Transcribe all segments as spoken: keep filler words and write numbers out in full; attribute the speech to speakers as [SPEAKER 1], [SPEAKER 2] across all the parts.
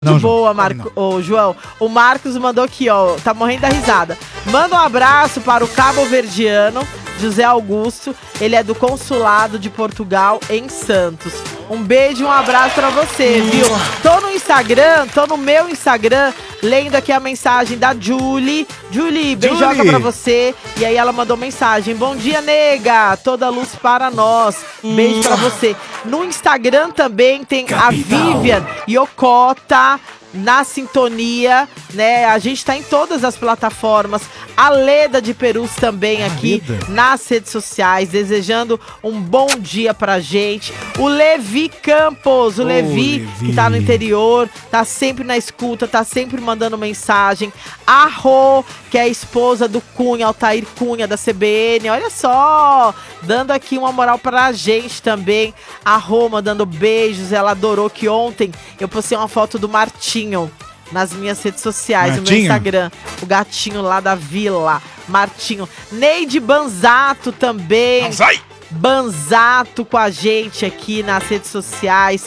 [SPEAKER 1] Não,
[SPEAKER 2] boa, Marco, ô, João. O Marcos mandou aqui, ó. Tá morrendo da risada. Manda um abraço para o cabo-verdiano José Augusto. Ele é do Consulado de Portugal em Santos. Um beijo e um abraço pra você, viu? Tô no Instagram, tô no meu Instagram, lendo aqui a mensagem da Julie. Julie, beijoca
[SPEAKER 1] Julie.
[SPEAKER 2] pra você. E aí ela mandou mensagem: bom dia, nega, toda luz para nós. Beijo pra você. No Instagram também tem Capital. A Vivian Yokota na sintonia, né? A gente tá em todas as plataformas. A Leda de Perus também aqui nas redes sociais, desejando um bom dia pra gente. O Levi Campos, o oh, Levi, Levi, que tá no interior, tá sempre na escuta, tá sempre mandando mensagem. A Rô, que é a esposa do Cunha, Altair Cunha, da C B N, olha só, dando aqui uma moral pra gente também. A Rô mandando beijos, ela adorou que ontem eu postei uma foto do Martinho nas minhas redes sociais, Martinho? No meu Instagram, o gatinho lá da vila, Martinho. Neide Banzato também. Banzai. Banzato com a gente aqui nas redes sociais.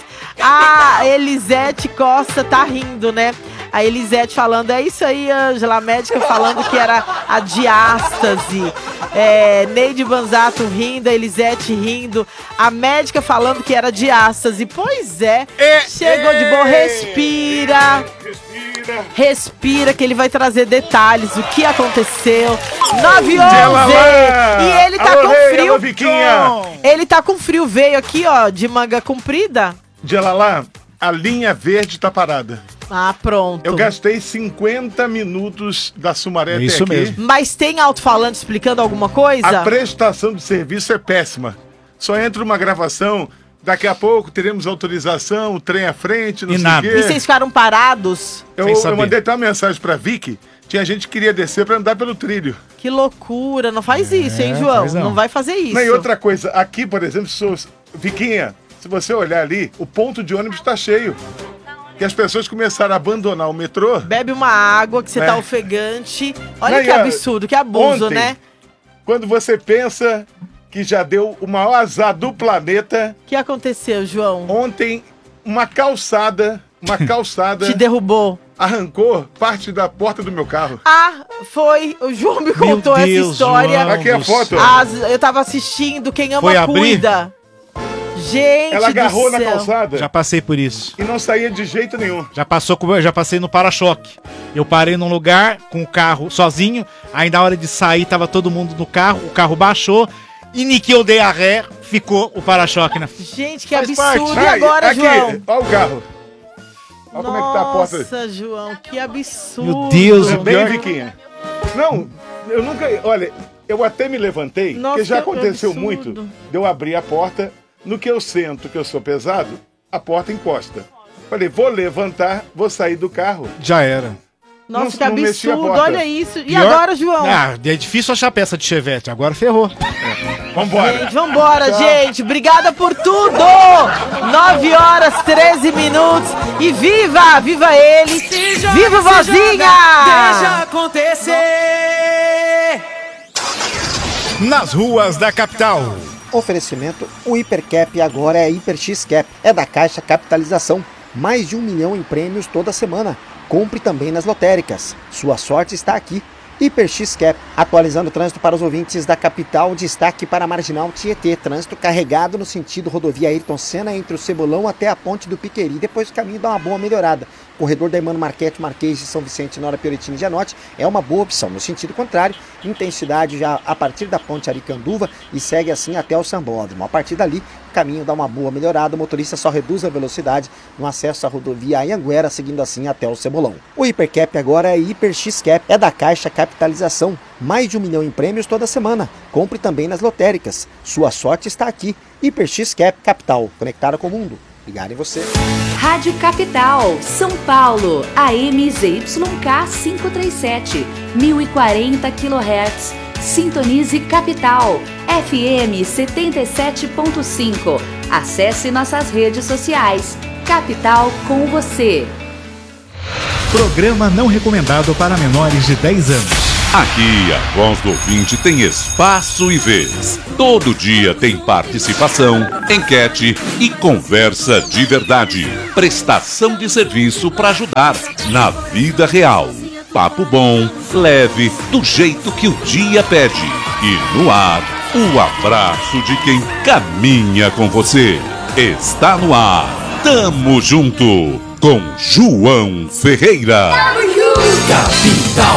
[SPEAKER 2] A Elisete Costa tá rindo, né? A Elisete falando, é isso aí, Ângela, a médica falando que era a diástase. É, Neide Banzato rindo, a Elisete rindo. A médica falando que era diástase. Pois é, é chegou é, de boa, respira. Respira. Respira que ele vai trazer detalhes, o que aconteceu. nove e onze. E ele tá alô, com frio. Alô, ele tá com frio, veio aqui, ó, de manga comprida.
[SPEAKER 3] De lá, a linha verde tá parada.
[SPEAKER 2] Ah, pronto.
[SPEAKER 3] Eu gastei cinquenta minutos da Sumaré até
[SPEAKER 1] isso
[SPEAKER 3] aqui.
[SPEAKER 1] Mesmo.
[SPEAKER 2] Mas tem alto-falante explicando alguma coisa?
[SPEAKER 3] A prestação de serviço é péssima. Só entra uma gravação, daqui a pouco teremos autorização, o trem à frente, não
[SPEAKER 1] e
[SPEAKER 3] sei
[SPEAKER 1] nada.
[SPEAKER 3] o quê.
[SPEAKER 2] E vocês ficaram parados?
[SPEAKER 3] Eu, eu mandei até uma mensagem pra Vicky, tinha gente que queria descer pra andar pelo trilho.
[SPEAKER 2] Que loucura, não faz é, isso, hein, João? Não. não vai fazer isso.
[SPEAKER 3] Não, e outra coisa, aqui, por exemplo, sou... Viquinha, se você olhar ali, o ponto de ônibus tá cheio. Que as pessoas começaram a abandonar o metrô.
[SPEAKER 2] Bebe uma água que você é. tá ofegante. Olha
[SPEAKER 3] não,
[SPEAKER 2] que absurdo, que abuso,
[SPEAKER 3] ontem,
[SPEAKER 2] né?
[SPEAKER 3] Quando você pensa que já deu o maior azar do planeta.
[SPEAKER 2] O que aconteceu, João?
[SPEAKER 3] Ontem, uma calçada, uma calçada...
[SPEAKER 2] Te derrubou.
[SPEAKER 3] Arrancou parte da porta do meu carro.
[SPEAKER 2] Ah, foi. O João me contou Deus, essa história.
[SPEAKER 3] João, aqui é a foto.
[SPEAKER 2] As, eu tava assistindo, quem ama
[SPEAKER 1] foi
[SPEAKER 2] cuida.
[SPEAKER 1] Abrir?
[SPEAKER 2] Gente,
[SPEAKER 3] ela agarrou
[SPEAKER 2] do
[SPEAKER 3] na
[SPEAKER 2] céu.
[SPEAKER 3] calçada.
[SPEAKER 1] Já passei por isso.
[SPEAKER 3] E não saía de jeito nenhum.
[SPEAKER 1] Já passou, já passei no para-choque. Eu parei num lugar com o carro sozinho. Aí na hora de sair tava todo mundo no carro. O carro baixou. E ni que eu dei a ré, ficou o para-choque na frente.
[SPEAKER 2] Gente, que Faz absurdo. Parte. E agora,
[SPEAKER 3] aqui,
[SPEAKER 2] João?
[SPEAKER 3] Olha o carro. Olha
[SPEAKER 2] Nossa,
[SPEAKER 3] como é que tá a porta.
[SPEAKER 2] Nossa, João, que absurdo.
[SPEAKER 1] Meu Deus,
[SPEAKER 3] é bem, Viquinha. Não, eu nunca... Olha, eu até me levantei, Nossa, porque já aconteceu muito de eu abrir a porta. No que eu sento que eu sou pesado, a porta encosta. Falei, vou levantar, vou sair do carro.
[SPEAKER 1] Já era.
[SPEAKER 2] Nossa,
[SPEAKER 3] não,
[SPEAKER 2] que absurdo, olha isso. E
[SPEAKER 1] Pior...
[SPEAKER 2] agora, João?
[SPEAKER 1] Ah, é difícil achar peça de Chevette, agora ferrou. É.
[SPEAKER 3] Vambora.
[SPEAKER 2] Gente, vambora, Tchau. gente. Obrigada por tudo. nove horas, treze minutos. E viva, viva ele. Joga, viva vozinha.
[SPEAKER 4] Deixa acontecer.
[SPEAKER 1] Nas ruas da capital.
[SPEAKER 5] Oferecimento, o Hipercap agora é Hiper X Cap, é da Caixa Capitalização. Mais de um milhão em prêmios toda semana. Compre também nas lotéricas. Sua sorte está aqui. Hiper X Cap, atualizando o trânsito para os ouvintes da capital, destaque para a Marginal Tietê, trânsito carregado no sentido rodovia Ayrton Senna entre o Cebolão até a Ponte do Piqueri, depois o caminho dá uma boa melhorada. Corredor da Emmanuel Marquete, Marquês de São Vicente, Nora Pioretini e Gianotti é uma boa opção. No sentido contrário, intensidade já a partir da Ponte Aricanduva e segue assim até o Sambódromo. A partir dali, o caminho dá uma boa melhorada, o motorista só reduz a velocidade no acesso à rodovia Anhanguera, seguindo assim até o Cebolão. O Hipercap agora é Hiper X Cap, é da Caixa Capitalização. Mais de um milhão em prêmios toda semana. Compre também nas lotéricas. Sua sorte está aqui. Hiper X Cap Capital, conectada com o mundo. Ligado em você.
[SPEAKER 6] Rádio Capital, São Paulo, A M Z Y K quinhentos e trinta e sete, mil e quarenta quilohertz. Sintonize Capital, F M setenta e sete ponto cinco. Acesse nossas redes sociais. Capital com você.
[SPEAKER 7] Programa não recomendado para menores de dez anos. Aqui a voz do ouvinte tem espaço e vez. Todo dia tem participação, enquete e conversa de verdade. Prestação de serviço para ajudar na vida real. Papo bom, leve, do jeito que o dia pede. E no ar, o abraço de quem caminha com você. Está no ar. Tamo junto com João Ferreira. Capital.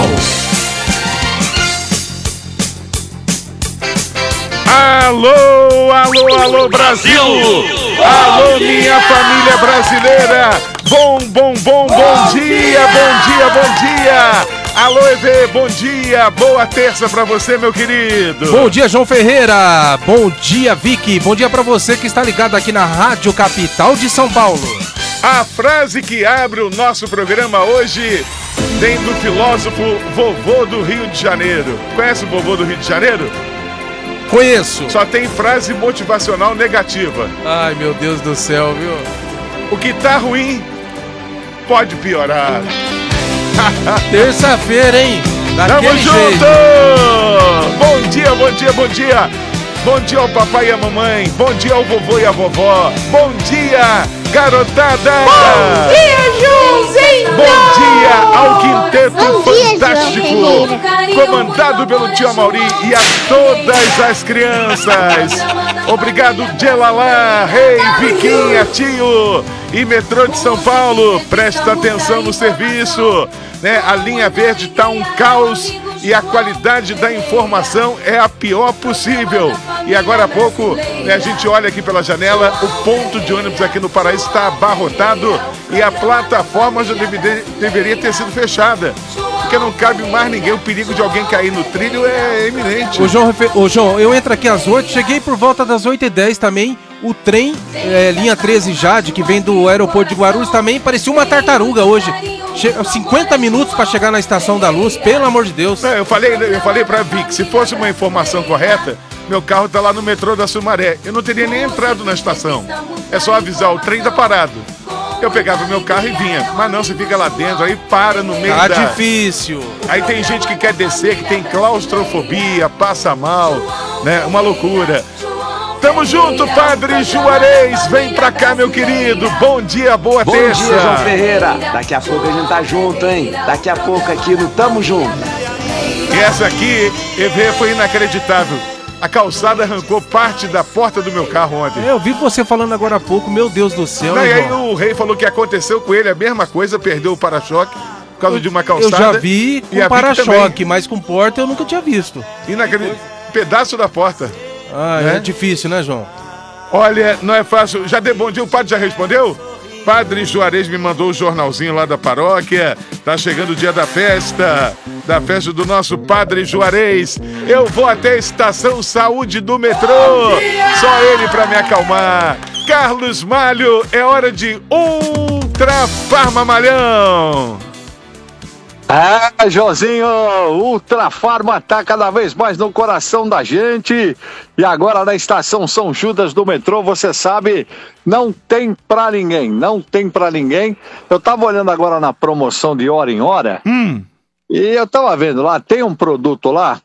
[SPEAKER 3] Alô, alô, alô, Brasil! Alô, minha família brasileira! Bom, bom, bom, bom dia, bom dia, bom dia! Alô, E V, bom dia, boa terça pra você, meu querido!
[SPEAKER 8] Bom dia, João Ferreira! Bom dia, Vicky! Bom dia pra você que está ligado aqui na Rádio Capital de São Paulo!
[SPEAKER 3] A frase que abre o nosso programa hoje vem do filósofo Vovô do Rio de Janeiro. Conhece o Vovô do Rio de Janeiro?
[SPEAKER 8] Conheço.
[SPEAKER 3] Só tem frase motivacional negativa.
[SPEAKER 8] Ai, meu Deus do céu, viu?
[SPEAKER 3] O que tá ruim pode piorar.
[SPEAKER 8] Terça-feira, hein? Daquele
[SPEAKER 3] Tamo junto!
[SPEAKER 8] jeito.
[SPEAKER 3] Bom dia, bom dia, bom dia. Bom dia ao papai e à mamãe. Bom dia ao vovô e à vovó. Bom dia, garotada.
[SPEAKER 2] Bom dia, Joãozinho.
[SPEAKER 3] Bom dia ao quinteto
[SPEAKER 9] Bom dia,
[SPEAKER 3] fantástico,
[SPEAKER 9] João
[SPEAKER 3] comandado pelo tio Amauri e a todas as crianças. Obrigado, Djelalá, Rei, Viquinha, tio e metrô de São Paulo. Presta atenção no serviço, né? A linha verde tá um caos e a qualidade da informação é a pior possível. E agora há pouco, né, a gente olha aqui pela janela, o ponto de ônibus aqui no Paraíso está abarrotado e a plataforma já deve, deveria ter sido fechada, porque não cabe mais ninguém. O perigo de alguém cair no trilho é iminente.
[SPEAKER 8] Ô João, ô João, eu entro aqui às oito, cheguei por volta das oito e dez também. O trem, é, linha treze Jade, que vem do aeroporto de Guarulhos, também parecia uma tartaruga hoje. Che- cinquenta minutos para chegar na Estação da Luz, pelo amor de Deus.
[SPEAKER 3] É, eu falei, eu falei pra Vic, se fosse uma informação correta, meu carro tá lá no metrô da Sumaré. Eu não teria nem entrado na estação. É só avisar, o trem tá parado. Eu pegava meu carro e vinha. Mas não, você fica lá dentro, aí para no meio
[SPEAKER 8] Tá
[SPEAKER 3] da...
[SPEAKER 8] difícil.
[SPEAKER 3] Aí tem gente que quer descer, que tem claustrofobia, passa mal, né? Uma loucura. Tamo junto, Padre Juarez. Vem pra cá, meu querido. Bom dia, boa
[SPEAKER 10] Bom
[SPEAKER 3] terça.
[SPEAKER 10] dia, João Ferreira. Daqui a pouco a gente tá junto, hein? Daqui a pouco aqui no Tamo Junto.
[SPEAKER 3] E essa aqui, E V, foi inacreditável. A calçada arrancou parte da porta do meu carro ontem.
[SPEAKER 8] É, eu vi você falando agora há pouco, meu Deus do céu.
[SPEAKER 3] Não,
[SPEAKER 8] hein,
[SPEAKER 3] e aí
[SPEAKER 8] João?
[SPEAKER 3] o Rei falou que aconteceu com ele a mesma coisa, perdeu o para-choque por causa de uma
[SPEAKER 8] Eu
[SPEAKER 3] calçada.
[SPEAKER 8] já vi
[SPEAKER 3] e a
[SPEAKER 8] com
[SPEAKER 3] Vicky
[SPEAKER 8] para-choque,
[SPEAKER 3] também.
[SPEAKER 8] mas com porta eu nunca tinha visto.
[SPEAKER 3] Inacreditável. Pedaço da porta.
[SPEAKER 8] Ah,
[SPEAKER 3] Né?
[SPEAKER 8] é difícil, né, João?
[SPEAKER 3] Olha, não é fácil. Já deu bom dia, o padre já respondeu? Padre Juarez me mandou o jornalzinho lá da paróquia. Tá chegando o dia da festa, da festa do nosso Padre Juarez. Eu vou até a Estação Saúde do metrô. Só ele pra me acalmar. Carlos Malho, é hora de Ultra Farma Malhão.
[SPEAKER 11] Ah, Joãozinho, Ultra Farma tá cada vez mais no coração da gente. E agora na Estação São Judas do metrô, você sabe, não tem pra ninguém, não tem pra ninguém. Eu tava olhando agora na promoção de hora em hora,
[SPEAKER 3] Hum.
[SPEAKER 11] e eu tava vendo lá, tem um produto lá,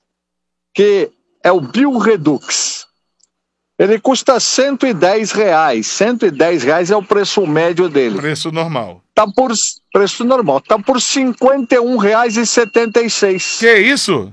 [SPEAKER 11] que é o Bioredux. Ele custa cento e dez reais, cento e dez reais é o preço médio dele.
[SPEAKER 3] Preço normal.
[SPEAKER 11] Tá por, preço normal, tá por cinquenta e um reais e setenta e seis.
[SPEAKER 3] Que isso?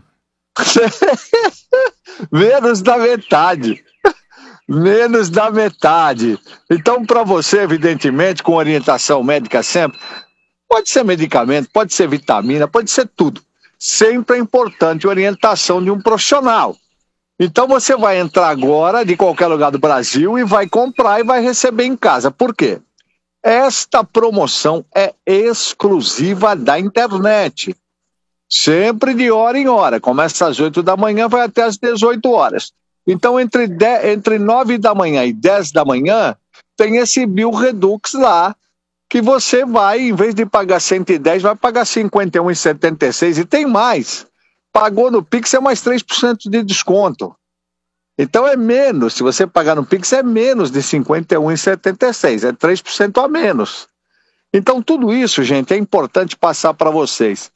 [SPEAKER 11] Menos da metade. Menos da metade. Então, para você, evidentemente, com orientação médica sempre, pode ser medicamento, pode ser vitamina, pode ser tudo. Sempre é importante a orientação de um profissional. Então, você vai entrar agora de qualquer lugar do Brasil e vai comprar e vai receber em casa. Por quê? Esta promoção é exclusiva da internet. Sempre de hora em hora. Começa às oito da manhã, vai até às dezoito horas. Então, entre, dez, entre nove da manhã e dez da manhã, tem esse Bioredux lá, que você vai, em vez de pagar cento e dez, vai pagar cinquenta e um reais e setenta e seis. E tem mais. Pagou no Pix é mais três por cento de desconto. Então é menos, se você pagar no Pix é menos de cinquenta e um reais e setenta e seis, é três por cento a menos. Então tudo isso, gente, é importante passar para vocês.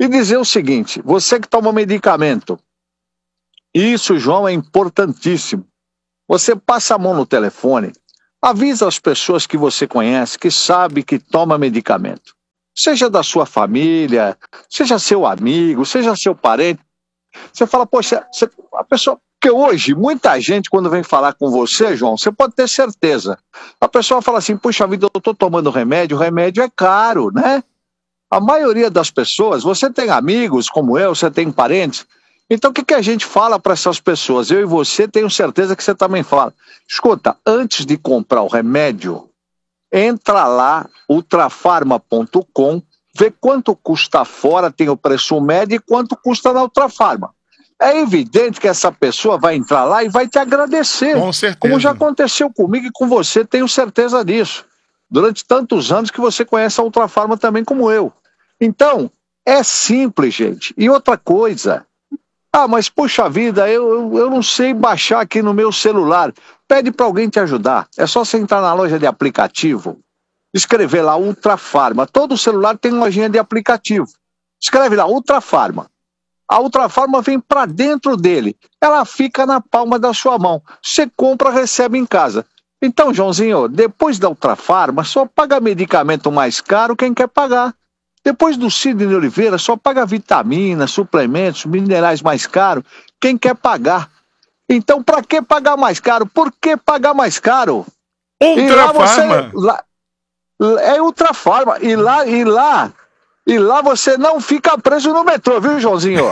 [SPEAKER 11] e dizer o seguinte: você que toma medicamento, isso, João, é importantíssimo. Você passa a mão no telefone, avisa as pessoas que você conhece, que sabe que toma medicamento. Seja da sua família, seja seu amigo, seja seu parente. Você fala, poxa, você, a pessoa... Porque hoje, muita gente, quando vem falar com você, João, você pode ter certeza. A pessoa fala assim, puxa vida, eu estou tomando remédio, o remédio é caro, né? A maioria das pessoas, você tem amigos como eu, você tem parentes. Então o que, que a gente fala para essas pessoas? Eu e você, tenho certeza que você também fala. Escuta, antes de comprar o remédio, entra lá, ultrafarma ponto com, vê quanto custa fora, tem o preço médio e quanto custa na Ultrafarma. É evidente que essa pessoa vai entrar lá e vai te agradecer.
[SPEAKER 3] Com certeza.
[SPEAKER 11] Como já aconteceu comigo e com você, tenho certeza disso. Durante tantos anos que você conhece a Ultrafarma também como eu. Então, é simples, gente. E outra coisa... Ah, mas puxa vida, eu, eu, eu não sei baixar aqui no meu celular. Pede para alguém te ajudar. É só você entrar na loja de aplicativo, escrever lá Ultrafarma. Todo celular tem lojinha de aplicativo. Escreve lá Ultrafarma. A Ultrafarma vem para dentro dele. Ela fica na palma da sua mão. Você compra, recebe em casa. Então, Joãozinho, depois da Ultrafarma, só paga medicamento mais caro quem quer pagar. Depois do Sidney Oliveira, só paga vitaminas, suplementos, minerais mais caros, quem quer pagar. Então, para que pagar mais caro? Por que pagar mais caro?
[SPEAKER 3] Ultrafarma.
[SPEAKER 11] Lá, é Ultrafarma. E lá, e lá, e lá você não fica preso no metrô, viu, Joãozinho?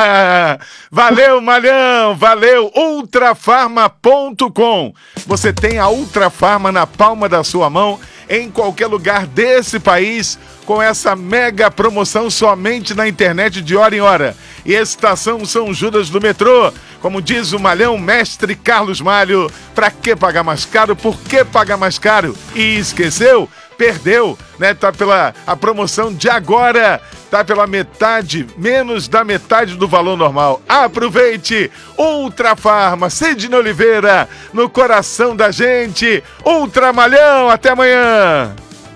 [SPEAKER 3] Valeu, Malhão, valeu. Ultrafarma ponto com. Você tem a Ultrafarma na palma da sua mão, em qualquer lugar desse país, com essa mega promoção somente na internet de hora em hora. E Estação São Judas do metrô, como diz o Malhão, mestre Carlos Malho, pra que pagar mais caro? Por que pagar mais caro? E esqueceu? Perdeu, né? Tá pela a promoção de agora, tá pela metade, menos da metade do valor normal. Aproveite! Ultrafarma, Sidney Oliveira, no coração da gente. Ultramalhão, até amanhã!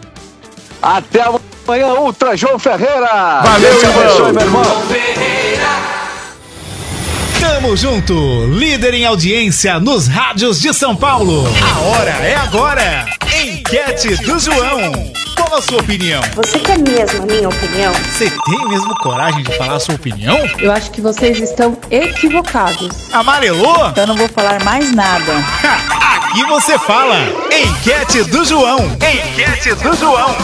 [SPEAKER 11] Até amanhã, Ultra João Ferreira!
[SPEAKER 3] Valeu,
[SPEAKER 11] Deus te
[SPEAKER 3] irmão.
[SPEAKER 11] abençoe, meu irmão!
[SPEAKER 9] Tamo junto, líder em audiência nos rádios de São Paulo. A hora é agora. Enquete do João. Qual a sua opinião?
[SPEAKER 12] Você quer mesmo a minha opinião?
[SPEAKER 9] Você tem mesmo coragem de falar a sua opinião?
[SPEAKER 12] Eu acho que vocês estão equivocados.
[SPEAKER 9] Amarelou?
[SPEAKER 12] Então não vou falar mais nada.
[SPEAKER 9] Aqui você fala. Enquete do João. Enquete do João.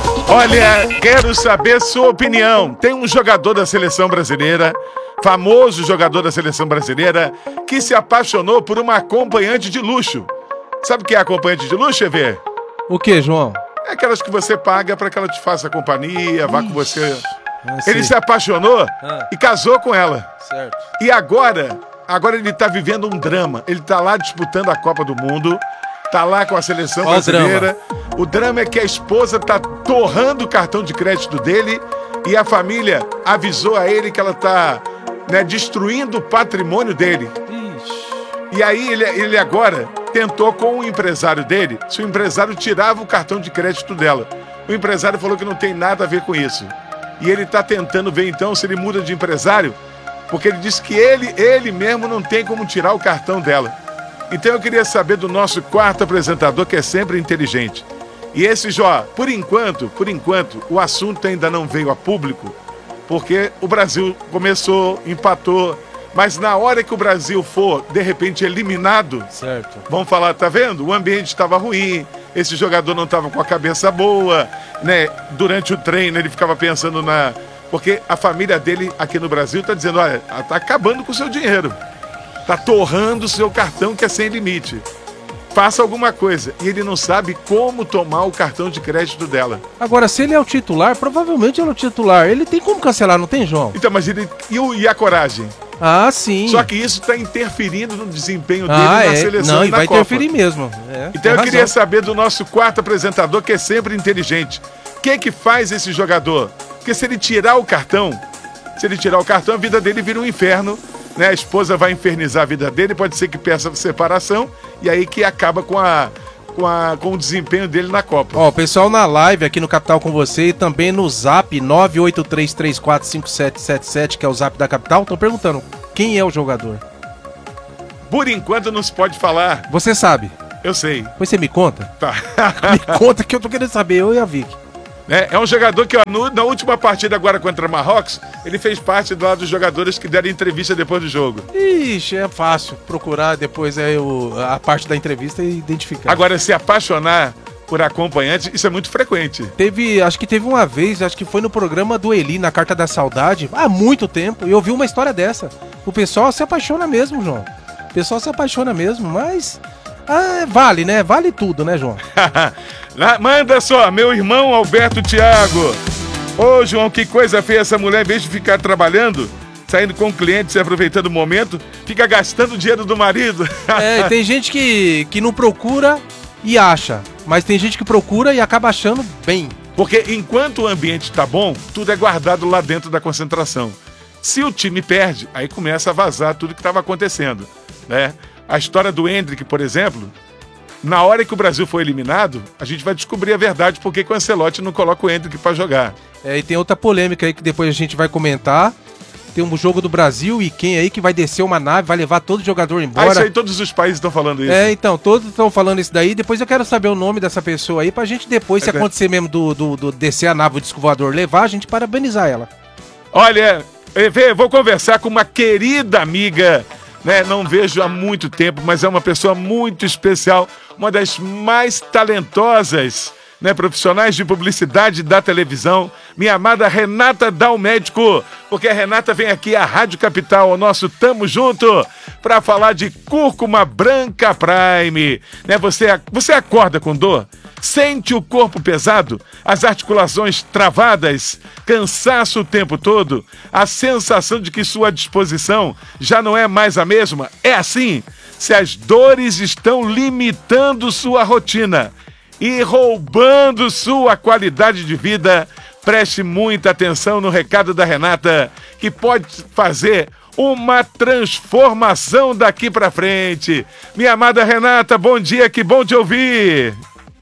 [SPEAKER 3] Olha, quero saber sua opinião. Tem um jogador da seleção brasileira, famoso jogador da seleção brasileira, que se apaixonou por uma acompanhante de luxo. Sabe o que é acompanhante de luxo, Evê?
[SPEAKER 8] O que, João?
[SPEAKER 3] É aquelas que você paga para que ela te faça companhia, vá com você.
[SPEAKER 8] Ah,
[SPEAKER 3] ele
[SPEAKER 8] sim.
[SPEAKER 3] se apaixonou
[SPEAKER 8] Ah.
[SPEAKER 3] e casou com ela.
[SPEAKER 8] Certo.
[SPEAKER 3] E agora, agora ele tá vivendo um drama. Ele tá lá disputando a Copa do Mundo, tá lá com a seleção
[SPEAKER 8] Qual
[SPEAKER 3] brasileira. O drama é que a esposa tá torrando o cartão de crédito dele e a família avisou a ele que ela tá, né, destruindo o patrimônio dele.
[SPEAKER 8] Ixi.
[SPEAKER 3] E aí ele, ele agora tentou com o empresário dele, se o empresário tirava o cartão de crédito dela. O empresário falou que não tem nada a ver com isso. E ele está tentando ver então se ele muda de empresário, porque ele disse que ele, ele mesmo não tem como tirar o cartão dela. Então eu queria saber do nosso quarto apresentador, que é sempre inteligente. E esse, Jó, por enquanto, por enquanto, o assunto ainda não veio a público, porque o Brasil começou, empatou, mas na hora que o Brasil for, de repente, eliminado,
[SPEAKER 8] certo,
[SPEAKER 3] vamos falar, tá vendo? O ambiente estava ruim, esse jogador não estava com a cabeça boa, né? Durante o treino ele ficava pensando na... Porque a família dele aqui no Brasil tá dizendo, olha, tá acabando com o seu dinheiro, tá torrando o seu cartão que é sem limite. Faça alguma coisa. E ele não sabe como tomar o cartão de crédito dela.
[SPEAKER 8] Agora, se ele é o titular, provavelmente ele é o titular. Ele tem como cancelar, não tem, João?
[SPEAKER 3] Então, mas ele... E, o, e a coragem?
[SPEAKER 8] Ah, sim.
[SPEAKER 3] Só que isso está interferindo no desempenho dele
[SPEAKER 8] ah,
[SPEAKER 3] na
[SPEAKER 8] é.
[SPEAKER 3] seleção
[SPEAKER 8] não,
[SPEAKER 3] e
[SPEAKER 8] e
[SPEAKER 3] na
[SPEAKER 8] vai
[SPEAKER 3] Copa.
[SPEAKER 8] interferir mesmo. É,
[SPEAKER 3] então eu
[SPEAKER 8] razão.
[SPEAKER 3] queria saber do nosso quarto apresentador, que é sempre inteligente. O que que faz esse jogador? Porque se ele tirar o cartão, se ele tirar o cartão, a vida dele vira um inferno, né? A esposa vai infernizar a vida dele, pode ser que peça separação, e aí que acaba com a, com, a, com o desempenho dele na Copa.
[SPEAKER 8] Ó, o pessoal na live aqui no Capital com você e também no zap nove oito três três quatro cinco sete sete sete, que é o zap da Capital, estão perguntando quem é o jogador.
[SPEAKER 3] Por enquanto não se pode falar.
[SPEAKER 8] Você sabe?
[SPEAKER 3] Eu sei.
[SPEAKER 8] Pois você me conta?
[SPEAKER 3] Tá.
[SPEAKER 8] Me conta que eu tô querendo saber, eu e a Vicky.
[SPEAKER 3] É, é um jogador que ó, no, na última partida agora contra Marrocos, ele fez parte do lado dos jogadores que deram entrevista depois do jogo.
[SPEAKER 8] Ixi, é fácil procurar depois é, o, a parte da entrevista e identificar.
[SPEAKER 3] Agora, se apaixonar por acompanhante, isso é muito frequente.
[SPEAKER 8] Teve, acho que teve uma vez, acho que foi no programa do Eli, na Carta da Saudade, há muito tempo, e eu vi uma história dessa. O pessoal se apaixona mesmo, João. O pessoal se apaixona mesmo, mas... Ah, vale, né? Vale tudo, né, João?
[SPEAKER 3] Manda só, meu irmão Alberto Thiago. Ô, João, que coisa feia essa mulher, em vez de ficar trabalhando, saindo com clientes e aproveitando o momento, fica gastando o dinheiro do marido.
[SPEAKER 8] É, tem gente que, que não procura e acha, mas tem gente que procura e acaba achando bem.
[SPEAKER 3] Porque enquanto o ambiente tá bom, tudo é guardado lá dentro da concentração. Se o time perde, aí começa a vazar tudo que estava acontecendo, né? A história do Endrick, por exemplo, na hora que o Brasil foi eliminado, a gente vai descobrir a verdade porque que o Ancelotti não coloca o Endrick para jogar.
[SPEAKER 8] É, e tem outra polêmica aí que depois a gente vai comentar. Tem um jogo do Brasil e quem aí que vai descer uma nave, vai levar todo jogador embora.
[SPEAKER 3] Ah, isso aí todos os países estão falando isso.
[SPEAKER 8] É, então, todos estão falando isso daí. Depois eu quero saber o nome dessa pessoa aí pra gente depois, é se acontecer mesmo do, do, do descer a nave, o disco voador levar, a gente parabenizar ela.
[SPEAKER 3] Olha, eu vou conversar com uma querida amiga... Né, não vejo há muito tempo, mas é uma pessoa muito especial, uma das mais talentosas, né, profissionais de publicidade da televisão, minha amada Renata Dalmédico, porque a Renata vem aqui à Rádio Capital, ao nosso Tamo Junto, para falar de Cúrcuma Branca Prime. Né, você, você acorda com dor? Sente o corpo pesado, as articulações travadas, cansaço o tempo todo, a sensação de que sua disposição já não é mais a mesma? É assim, se as dores estão limitando sua rotina e roubando sua qualidade de vida, preste muita atenção no recado da Renata, que pode fazer uma transformação daqui para frente. Minha amada Renata, bom dia, que bom te ouvir.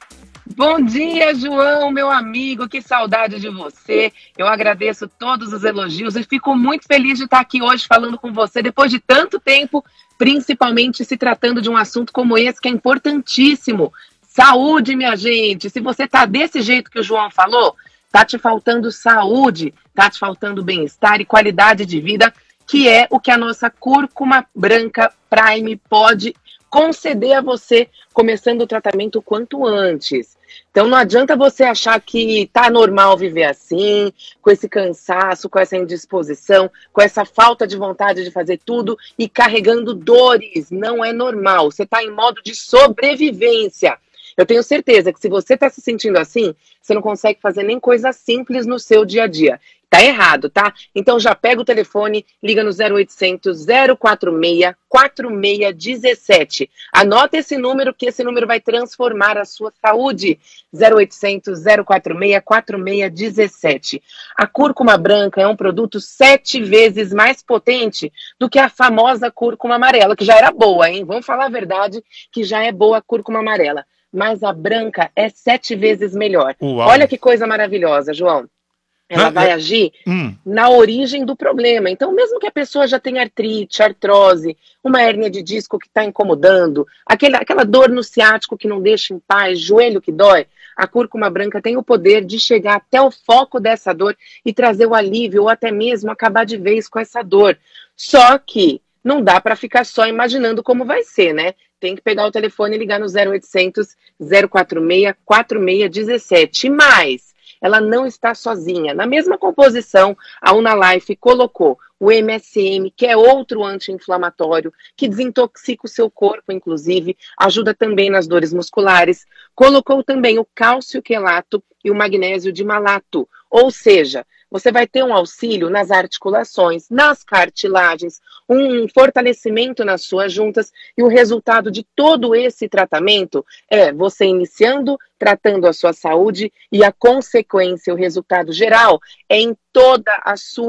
[SPEAKER 13] Bom dia, João, meu amigo, que saudade de você. Eu agradeço todos os elogios e fico muito feliz de estar aqui hoje falando com você depois de tanto tempo, principalmente se tratando de um assunto como esse que é importantíssimo. Saúde, minha gente. Se você tá desse jeito que o João falou, tá te faltando saúde, tá te faltando bem-estar e qualidade de vida, que é o que a nossa Cúrcuma Branca Prime pode conceder a você, começando o tratamento o quanto antes. Então não adianta você achar que tá normal viver assim, com esse cansaço, com essa indisposição, com essa falta de vontade de fazer tudo e carregando dores. Não é normal, você tá em modo de sobrevivência. Eu tenho certeza que se você tá se sentindo assim, você não consegue fazer nem coisa simples no seu dia a dia. Tá errado, tá? Então já pega o telefone, liga no zero oitocentos, zero quatro seis, quatro seis um sete. Anota esse número, que esse número vai transformar a sua saúde. zero oitocentos, zero quatro seis, quatro seis um sete. A cúrcuma branca é um produto sete vezes mais potente do que a famosa cúrcuma amarela, que já era boa, hein? Vamos falar a verdade, que já é boa a cúrcuma amarela. Mas a branca é sete vezes melhor. Uau. Olha que coisa maravilhosa, João. Ela vai agir hum. na origem do problema. Então, mesmo que a pessoa já tenha artrite, artrose, uma hérnia de disco que está incomodando, aquele, aquela dor no ciático que não deixa em paz, joelho que dói, a cúrcuma branca tem o poder de chegar até o foco dessa dor e trazer o alívio ou até mesmo acabar de vez com essa dor. Só que não dá para ficar só imaginando como vai ser, né? Tem que pegar o telefone e ligar no zero oitocentos, zero quatro seis, quatro seis um sete. E mais, ela não está sozinha. Na mesma composição, a Unalife colocou o M S M, que é outro anti-inflamatório, que desintoxica o seu corpo, inclusive, ajuda também nas dores musculares. Colocou também o cálcio quelato e o magnésio de malato. Ou seja, você vai ter um auxílio nas articulações, nas cartilagens, um fortalecimento nas suas juntas, e o resultado de todo esse tratamento é você iniciando, tratando a sua saúde, e a consequência, o resultado geral, é em toda a sua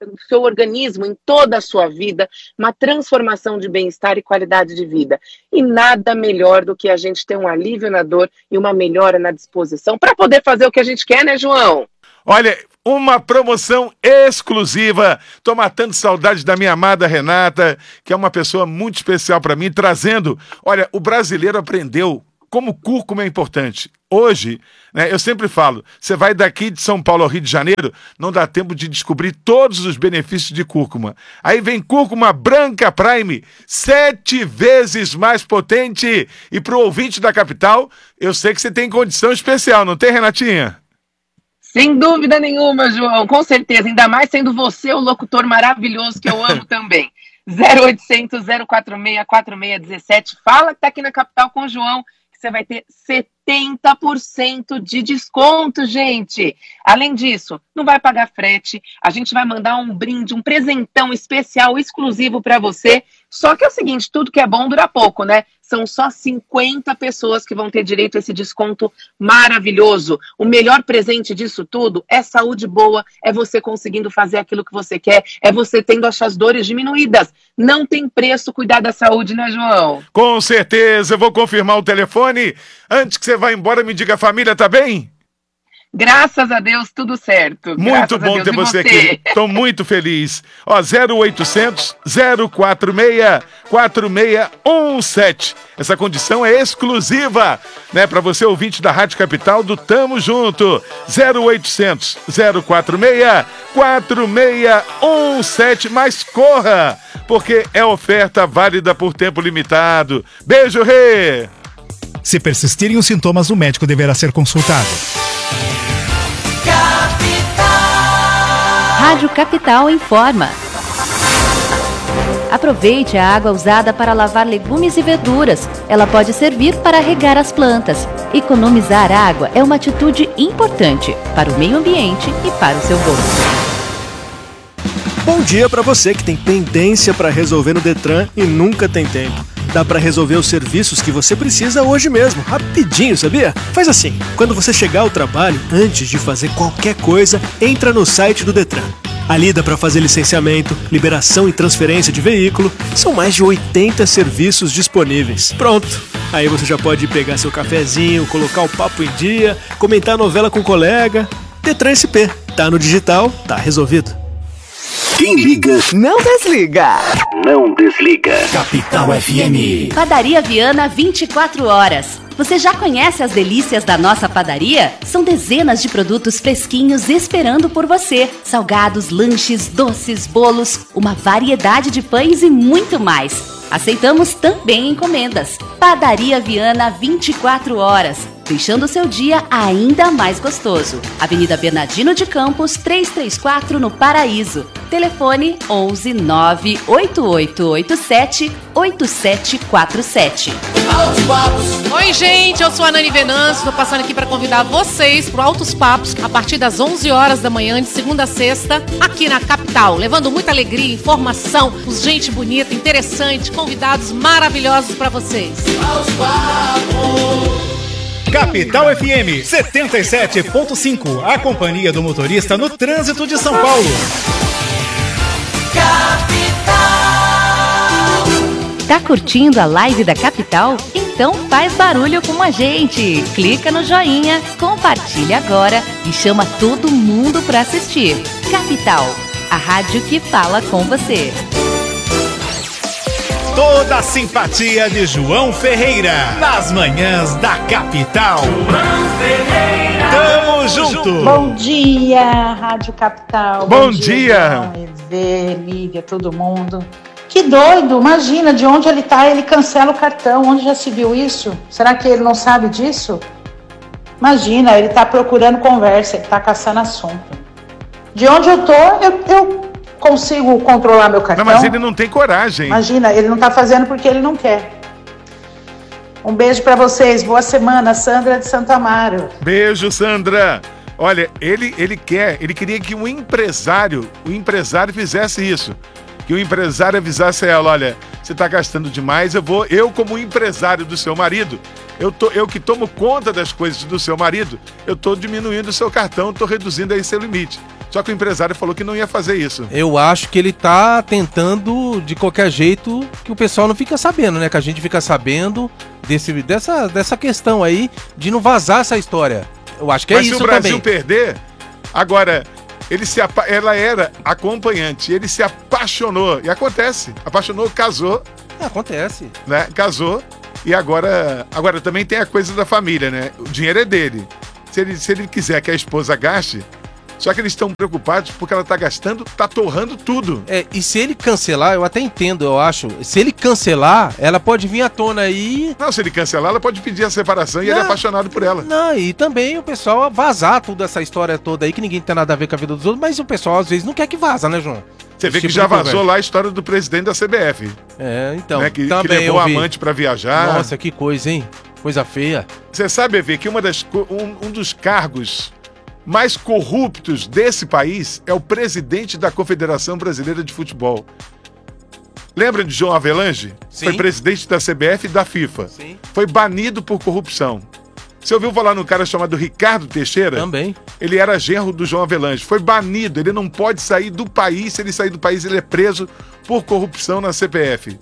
[SPEAKER 13] no seu organismo, em toda a sua vida, uma transformação de bem-estar e qualidade de vida. E nada melhor do que a gente ter um alívio na dor e uma melhora na disposição para poder fazer o que a gente quer, né, João?
[SPEAKER 3] Olha, uma promoção exclusiva. Tô matando saudade da minha amada Renata, que é uma pessoa muito especial para mim, trazendo... Olha, o brasileiro aprendeu como cúrcuma é importante. Hoje, né, eu sempre falo, você vai daqui de São Paulo ao Rio de Janeiro, não dá tempo de descobrir todos os benefícios de cúrcuma. Aí vem cúrcuma branca Prime, sete vezes mais potente. E pro ouvinte da capital, eu sei que você tem condição especial, não tem, Renatinha?
[SPEAKER 13] Sem dúvida nenhuma, João, com certeza, ainda mais sendo você o locutor maravilhoso que eu amo também. zero oitocentos, zero quatro seis, quatro seis um sete, fala que tá aqui na capital com o João, que você vai ter setenta por cento de desconto, gente. Além disso, não vai pagar frete, a gente vai mandar um brinde, um presentão especial, exclusivo para você. Só que é o seguinte, tudo que é bom dura pouco, né? São só cinquenta pessoas que vão ter direito a esse desconto maravilhoso. O melhor presente disso tudo é saúde boa, é você conseguindo fazer aquilo que você quer, é você tendo as suas dores diminuídas. Não tem preço cuidar da saúde, né, João?
[SPEAKER 3] Com certeza, eu vou confirmar o telefone. Antes que você vá embora, me diga, a família tá bem?
[SPEAKER 13] Graças a Deus, tudo certo.
[SPEAKER 3] Muito bom ter você aqui. Estou muito feliz. Ó, zero oitocentos, zero quatro seis, quatro seis um sete. Essa condição é exclusiva, né, para você ouvinte da Rádio Capital do Tamo Junto. zero oitocentos, zero quatro seis, quatro seis um sete. Mas corra, porque é oferta válida por tempo limitado. Beijo, Rê!
[SPEAKER 9] Se persistirem os sintomas, o médico deverá ser consultado.
[SPEAKER 6] Rádio Capital informa. Aproveite a água usada para lavar legumes e verduras. Ela pode servir para regar as plantas. Economizar água é uma atitude importante para o meio ambiente e para o seu bolso.
[SPEAKER 14] Bom dia para você que tem pendência para resolver no Detran e nunca tem tempo. Dá para resolver os serviços que você precisa hoje mesmo, rapidinho, sabia? Faz assim, quando você chegar ao trabalho, antes de fazer qualquer coisa, entra no site do Detran. Ali dá para fazer licenciamento, liberação e transferência de veículo. São mais de oitenta serviços disponíveis. Pronto! Aí você já pode pegar seu cafezinho, colocar o papo em dia, comentar a novela com o colega. Detran S P. Tá no digital, tá resolvido.
[SPEAKER 15] Quem liga,
[SPEAKER 2] não desliga.
[SPEAKER 15] Não desliga. Capital F M.
[SPEAKER 6] Padaria Viana vinte e quatro horas. Você já conhece as delícias da nossa padaria? São dezenas de produtos fresquinhos esperando por você. Salgados, lanches, doces, bolos, uma variedade de pães e muito mais. Aceitamos também encomendas. Padaria Viana vinte e quatro horas, deixando o seu dia ainda mais gostoso. Avenida Bernardino de Campos, trezentos e trinta e quatro, no Paraíso. Telefone onze nove oito oito oito sete oito sete quatro sete.
[SPEAKER 16] Oi, gente, eu sou a Nani Venâncio, estou passando aqui para convidar vocês para o Altos Papos, a partir das onze horas da manhã, de segunda a sexta, aqui na capital, levando muita alegria, informação, gente bonita, interessante, convidados maravilhosos para vocês.
[SPEAKER 9] Capital F M setenta e sete ponto cinco, a companhia do motorista no trânsito de São Paulo.
[SPEAKER 6] Tá curtindo a live da Capital? Então faz barulho com a gente. Clica no joinha, compartilha agora e chama todo mundo para assistir. Capital, a rádio que fala com você.
[SPEAKER 9] Toda a simpatia de João Ferreira, nas manhãs da Capital. João Ferreira. Tamo junto.
[SPEAKER 17] Bom dia, Rádio Capital.
[SPEAKER 3] Bom, Bom dia.
[SPEAKER 17] dia. Lívia, todo mundo. Que doido, imagina, de onde ele tá, ele cancela o cartão. Onde já se viu isso? Será que ele não sabe disso? Imagina, ele tá procurando conversa, ele tá caçando assunto. De onde eu tô, eu... eu consigo controlar meu cartão.
[SPEAKER 3] Não, mas ele não tem coragem.
[SPEAKER 17] Imagina, ele não tá fazendo porque ele não quer. Um beijo pra vocês, boa semana, Sandra de Santo Amaro.
[SPEAKER 3] Beijo, Sandra. Olha, ele, ele quer, ele queria que um empresário, o empresário fizesse isso. Que o empresário avisasse a ela, olha, você tá gastando demais, eu vou, eu como empresário do seu marido, eu, tô, eu que tomo conta das coisas do seu marido, eu tô diminuindo o seu cartão, tô reduzindo aí seu limite. Só que o empresário falou que não ia fazer isso.
[SPEAKER 8] Eu acho que ele tá tentando, de qualquer jeito, que o pessoal não fica sabendo, né? Que a gente fica sabendo desse, dessa, dessa questão aí de não vazar essa história. Eu acho que é
[SPEAKER 3] Mas
[SPEAKER 8] isso
[SPEAKER 3] também. Mas se o Brasil
[SPEAKER 8] também.
[SPEAKER 3] perder, agora, ele se apa- ela era acompanhante, ele se apaixonou, e acontece, apaixonou, casou.
[SPEAKER 8] Acontece.
[SPEAKER 3] Né? Casou, e agora, agora também tem a coisa da família, né? O dinheiro é dele. Se ele, se ele quiser que a esposa gaste, só que eles estão preocupados porque ela tá gastando, tá torrando tudo.
[SPEAKER 8] É, e se ele cancelar, eu até entendo, eu acho. Se ele cancelar, ela pode vir à tona aí.
[SPEAKER 3] Não, se ele cancelar, ela pode pedir a separação e
[SPEAKER 8] não,
[SPEAKER 3] ele é apaixonado por ela.
[SPEAKER 8] Não, e também o pessoal vazar toda essa história toda aí, que ninguém tem nada a ver com a vida dos outros, mas o pessoal às vezes não quer que vaza, né, João?
[SPEAKER 3] Você vê
[SPEAKER 8] Esse
[SPEAKER 3] que
[SPEAKER 8] tipo
[SPEAKER 3] já
[SPEAKER 8] de
[SPEAKER 3] vazou
[SPEAKER 8] conversa.
[SPEAKER 3] lá a história do presidente da C B F.
[SPEAKER 8] É, então.
[SPEAKER 3] Né? Que,
[SPEAKER 8] também
[SPEAKER 3] que levou
[SPEAKER 8] eu
[SPEAKER 3] a
[SPEAKER 8] vi.
[SPEAKER 3] amante pra viajar.
[SPEAKER 8] Nossa, que coisa, hein? Coisa feia.
[SPEAKER 3] Você sabe, Evê, que uma das, co- um, um dos cargos mais corruptos desse país é o presidente da Confederação Brasileira de Futebol. Lembra de João Avelange?
[SPEAKER 8] Sim.
[SPEAKER 3] Foi presidente da C B F e da FIFA.
[SPEAKER 8] Sim.
[SPEAKER 3] Foi banido por corrupção. Você ouviu falar num cara chamado Ricardo Teixeira?
[SPEAKER 8] Também.
[SPEAKER 3] Ele era genro do João Avelange. Foi banido. Ele não pode sair do país. Se ele sair do país, ele é preso por corrupção na C B F.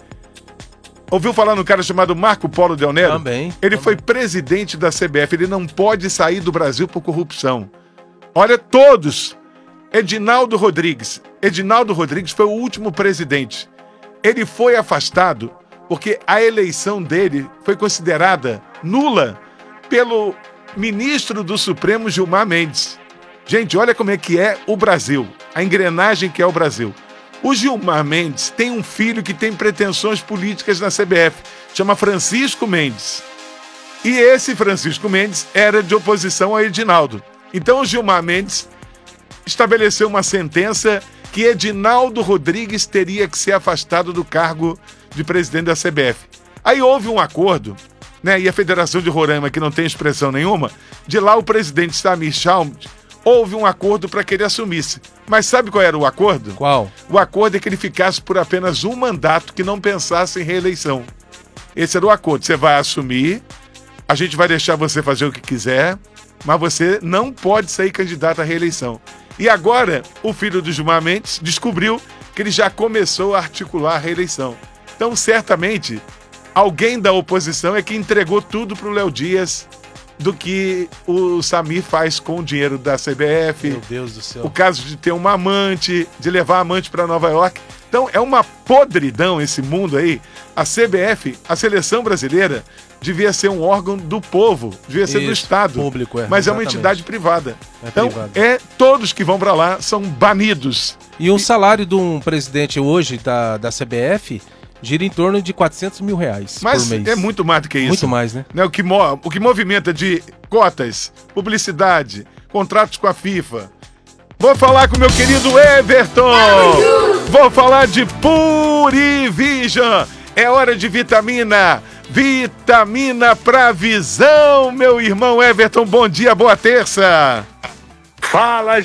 [SPEAKER 3] Ouviu falar num cara chamado Marco Polo Del Nero?
[SPEAKER 8] Também.
[SPEAKER 3] Ele
[SPEAKER 8] também.
[SPEAKER 3] foi presidente da C B F. Ele não pode sair do Brasil por corrupção. Olha, todos. Edinaldo Rodrigues. Edinaldo Rodrigues foi o último presidente. Ele foi afastado porque a eleição dele foi considerada nula pelo ministro do Supremo, Gilmar Mendes. Gente, olha como é que é o Brasil. A engrenagem que é o Brasil. O Gilmar Mendes tem um filho que tem pretensões políticas na C B F. Chama Francisco Mendes. E esse Francisco Mendes era de oposição a Edinaldo. Então o Gilmar Mendes estabeleceu uma sentença que Edinaldo Rodrigues teria que ser afastado do cargo de presidente da C B F. Aí houve um acordo, né? E a Federação de Roraima, que não tem expressão nenhuma, de lá o presidente Samir Chalmers, houve um acordo para que ele assumisse. Mas sabe qual era o acordo?
[SPEAKER 8] Qual?
[SPEAKER 3] O acordo é que ele ficasse por apenas um mandato, que não pensasse em reeleição. Esse era o acordo. Você vai assumir, a gente vai deixar você fazer o que quiser, mas você não pode sair candidato à reeleição. E agora, o filho do Gilmar Mendes descobriu que ele já começou a articular a reeleição. Então, certamente, alguém da oposição é que entregou tudo para o Léo Dias do que o Samir faz com o dinheiro da C B F.
[SPEAKER 8] Meu Deus do céu.
[SPEAKER 3] O caso de ter uma amante, de levar a amante para Nova York. Então, é uma podridão esse mundo aí. A C B F, a Seleção Brasileira, devia ser um órgão do povo, devia ser
[SPEAKER 8] Isso,
[SPEAKER 3] do Estado.
[SPEAKER 8] público, é,
[SPEAKER 3] mas é uma
[SPEAKER 8] exatamente.
[SPEAKER 3] entidade privada.
[SPEAKER 8] É
[SPEAKER 3] então,
[SPEAKER 8] privado.
[SPEAKER 3] é todos que vão para lá são banidos.
[SPEAKER 8] E o salário de um presidente hoje da, da C B F gira em torno de quatrocentos mil reais
[SPEAKER 3] Mas
[SPEAKER 8] por mês.
[SPEAKER 3] é muito mais do que isso.
[SPEAKER 8] Muito mais, né?
[SPEAKER 3] Né, o, que mo- o que movimenta de cotas, publicidade, contratos com a FIFA. Vou falar com o meu querido Everton. Vou falar de Purivision. É hora de vitamina. Vitamina pra visão, meu irmão Everton. Bom dia, boa terça.
[SPEAKER 18] Fala,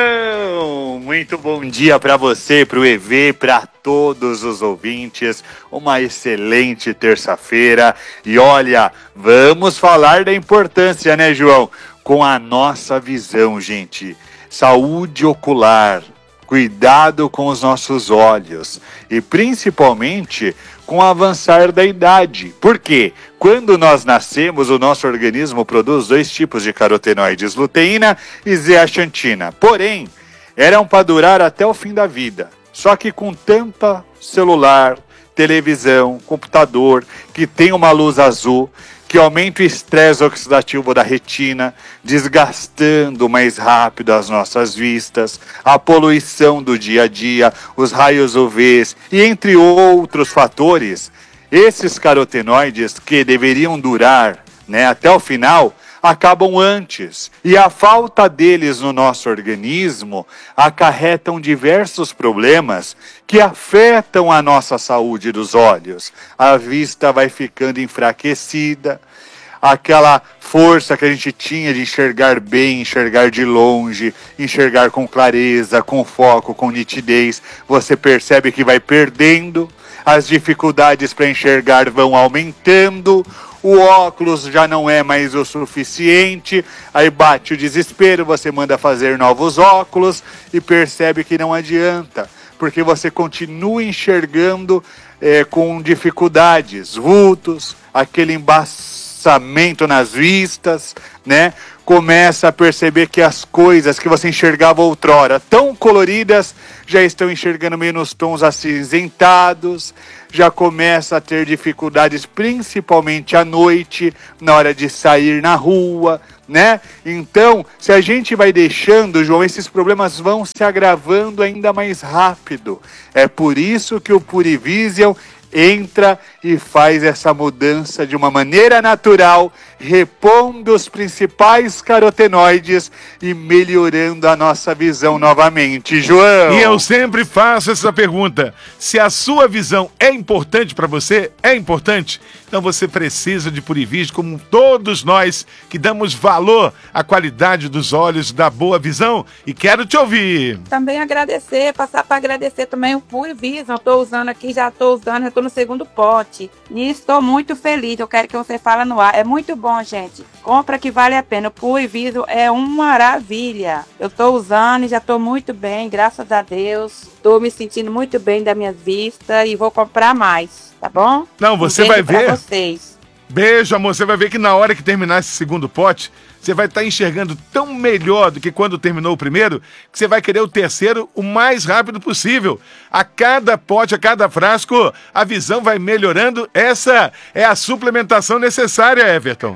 [SPEAKER 18] João! Muito bom dia para você, para o E V, para todos os ouvintes. Uma excelente terça-feira. E olha, vamos falar da importância, né, João? Com a nossa visão, gente. Saúde ocular, cuidado com os nossos olhos e principalmente com o avançar da idade. Por quê? Quando nós nascemos, o nosso organismo produz dois tipos de carotenoides, luteína e zeaxantina. Porém, eram para durar até o fim da vida. Só que com tanta celular, televisão, computador, que tem uma luz azul, que aumenta o estresse oxidativo da retina, desgastando mais rápido as nossas vistas, a poluição do dia a dia, os raios U Vs e entre outros fatores, esses carotenoides que deveriam durar, né, até o final, acabam antes. E a falta deles no nosso organismo acarretam diversos problemas que afetam a nossa saúde dos olhos. A vista vai ficando enfraquecida, aquela força que a gente tinha de enxergar bem, enxergar de longe, enxergar com clareza, com foco, com nitidez, você percebe que vai perdendo, as dificuldades para enxergar vão aumentando, o óculos já não é mais o suficiente, aí bate o desespero, você manda fazer novos óculos e percebe que não adianta, porque você continua enxergando é, com dificuldades, vultos, aquele embaçamento nas vistas, né? Começa a perceber que as coisas que você enxergava outrora tão coloridas já estão enxergando meio nos tons acinzentados, já começa a ter dificuldades principalmente à noite, na hora de sair na rua, né? Então, se a gente vai deixando, João, esses problemas vão se agravando ainda mais rápido. É por isso que o Purivision entra e faz essa mudança de uma maneira natural, repondo os principais carotenoides e melhorando a nossa visão novamente, João.
[SPEAKER 3] E eu sempre faço essa pergunta: se a sua visão é importante para você, é importante, então você precisa de Purivision, como todos nós que damos valor à qualidade dos olhos, da boa visão, e quero te ouvir.
[SPEAKER 19] Também agradecer, passar para agradecer também o Purivision. Estou usando aqui, já estou usando, já estou no segundo pote. E estou muito feliz, eu quero que você fale no ar. É muito bom, gente. Compra que vale a pena. O Purivision é uma maravilha. Eu estou usando e já estou muito bem, graças a Deus. Estou me sentindo muito bem da minha vista e vou comprar mais, tá bom?
[SPEAKER 3] Não, você
[SPEAKER 19] um
[SPEAKER 3] vai ver.
[SPEAKER 19] Pra vocês.
[SPEAKER 3] Beijo, amor. Você vai ver que na hora que terminar esse segundo pote, você vai estar enxergando tão melhor do que quando terminou o primeiro, que você vai querer o terceiro o mais rápido possível. A cada pote, a cada frasco, a visão vai melhorando. Essa é a suplementação necessária, Everton.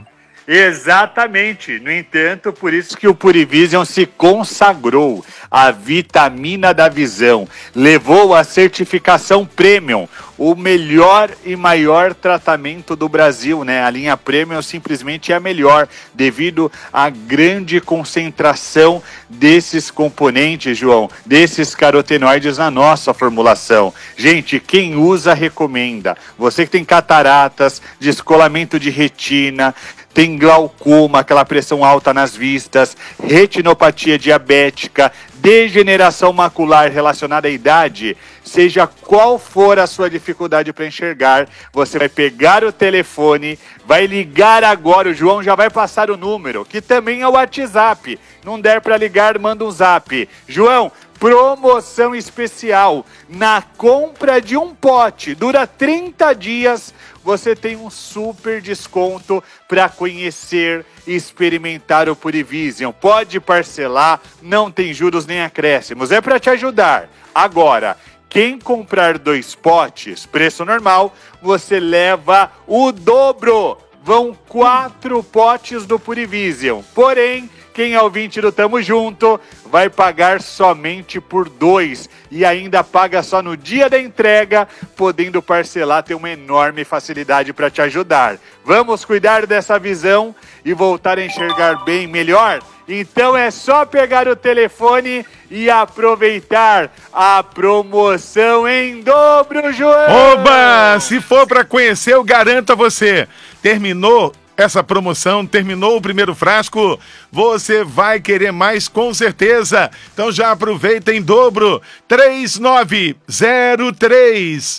[SPEAKER 18] Exatamente. No entanto, por isso que o Purivision se consagrou a vitamina da visão. Levou a certificação Premium, o melhor e maior tratamento do Brasil, né? A linha Premium simplesmente é a melhor, devido à grande concentração desses componentes, João, desses carotenoides na nossa formulação. Gente, quem usa, recomenda. Você que tem cataratas, descolamento de retina, tem glaucoma, aquela pressão alta nas vistas, retinopatia diabética, degeneração macular relacionada à idade, seja qual for a sua dificuldade para enxergar, você vai pegar o telefone, vai ligar agora, o João já vai passar o número, que também é o WhatsApp. Não der para ligar, manda um zap. João, promoção especial, na compra de um pote, dura trinta dias, você tem um super desconto para conhecer e experimentar o Purivision. Pode parcelar, não tem juros nem acréscimos, é para te ajudar. Agora, quem comprar dois potes, preço normal, você leva o dobro. Vão quatro potes do Purivision. Porém, quem é ouvinte do Tamo Junto vai pagar somente por dois e ainda paga só no dia da entrega, podendo parcelar, ter uma enorme facilidade para te ajudar. Vamos cuidar dessa visão e voltar a enxergar bem melhor? Então é só pegar o telefone e aproveitar a promoção em dobro, João!
[SPEAKER 3] Oba! Se for para conhecer, eu garanto a você, terminou essa promoção, terminou o primeiro frasco, você vai querer mais com certeza. Então já aproveita em dobro. três nove zero três,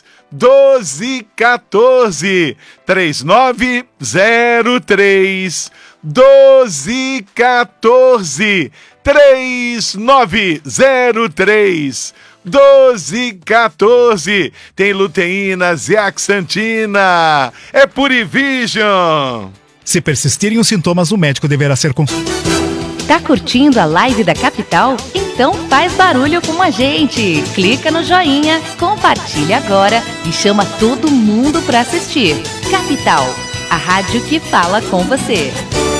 [SPEAKER 3] doze quatorze. três nove zero três, doze quatorze. três nove zero três, doze quatorze. Tem luteína, zeaxantina. É Purivision.
[SPEAKER 9] Se persistirem os sintomas, o médico deverá ser consultado.
[SPEAKER 6] Tá curtindo a live da Capital? Então faz barulho com a gente. Clica no joinha, compartilha agora e chama todo mundo para assistir. Capital, a rádio que fala com você.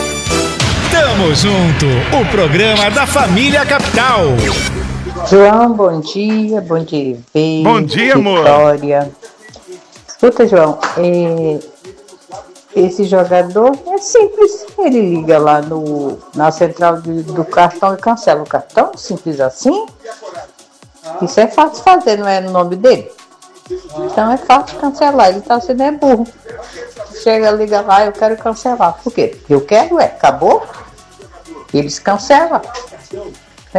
[SPEAKER 9] Tamo junto, o programa da família Capital.
[SPEAKER 12] João, bom dia, bom dia, Ivê,
[SPEAKER 3] bom dia, amor.
[SPEAKER 12] Vitória. Escuta, João, é, esse jogador é simples, ele liga lá no, na central de, do cartão e cancela o cartão, simples assim. Isso é fácil fazer, não é no nome dele? Então é fácil cancelar, ele tá sendo é burro. Chega, liga lá, eu quero cancelar. Por quê? Eu quero, é, acabou. Eles cancelam. É?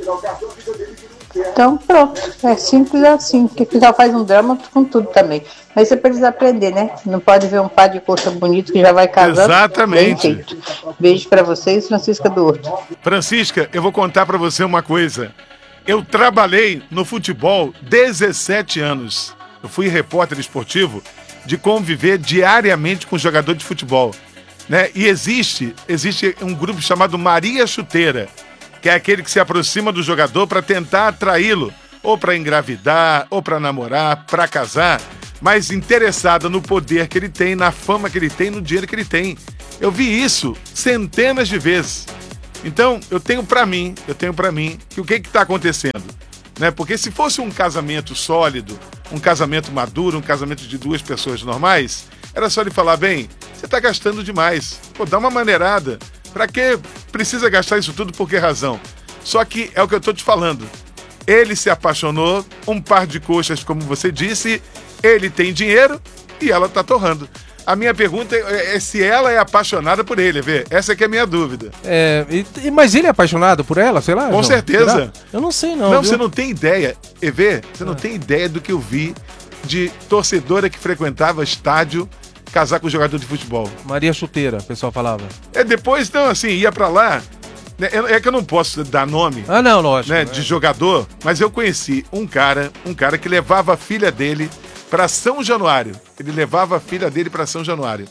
[SPEAKER 12] Então pronto, é simples assim, porque que já faz um drama com tudo também. Mas você precisa aprender, né? Não pode ver um par de coxa bonito que já vai casando.
[SPEAKER 3] Exatamente.
[SPEAKER 12] Bem feito. Beijo pra vocês, Francisca do Horto.
[SPEAKER 3] Francisca, eu vou contar pra você uma coisa. Eu trabalhei no futebol dezessete anos. Eu fui repórter esportivo de conviver diariamente com jogador de futebol, né? E existe, existe um grupo chamado Maria Chuteira, que é aquele que se aproxima do jogador para tentar atraí-lo, ou para engravidar, ou para namorar, para casar, mas interessada no poder que ele tem, na fama que ele tem, no dinheiro que ele tem. Eu vi isso centenas de vezes. Então, eu tenho para mim, eu tenho para mim que o que que está acontecendo, né? Porque se fosse um casamento sólido, um casamento maduro, um casamento de duas pessoas normais, era só ele falar, bem, você está gastando demais, pô, dá uma maneirada. Pra que precisa gastar isso tudo? Por que razão? Só que é o que eu tô te falando. Ele se apaixonou, um par de coxas, como você disse, ele tem dinheiro e ela tá torrando. A minha pergunta é, é se ela é apaixonada por ele, vê? Essa que é a minha dúvida.
[SPEAKER 8] É, e, mas ele é apaixonado por ela, sei lá?
[SPEAKER 3] Com
[SPEAKER 8] João?
[SPEAKER 3] certeza.
[SPEAKER 8] Será? Eu não sei não.
[SPEAKER 3] Não,
[SPEAKER 8] viu?
[SPEAKER 3] você não tem ideia, Evê, você não
[SPEAKER 8] Ah.
[SPEAKER 3] tem ideia do que eu vi de torcedora que frequentava estádio casar com jogador de futebol.
[SPEAKER 8] Maria Chuteira, o pessoal falava.
[SPEAKER 3] É, depois, então, assim, ia pra lá, né, é que eu não posso dar nome,
[SPEAKER 8] Ah, não, lógico.
[SPEAKER 3] né,
[SPEAKER 8] é.
[SPEAKER 3] de jogador, mas eu conheci um cara, um cara que levava a filha dele pra São Januário. Ele levava a filha dele pra São Januário.